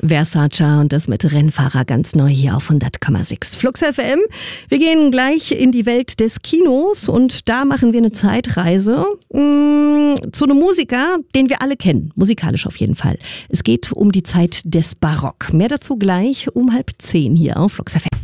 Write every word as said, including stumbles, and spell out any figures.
Versace und das mit Rennfahrer ganz neu hier auf hundert Komma sechs Flux F M. Wir gehen gleich in die Welt des Kinos und da machen wir eine Zeitreise mh, zu einem Musiker, den wir alle kennen, musikalisch auf jeden Fall. Es geht um die Zeit des Barock. Mehr dazu gleich um halb zehn hier auf Flux F M.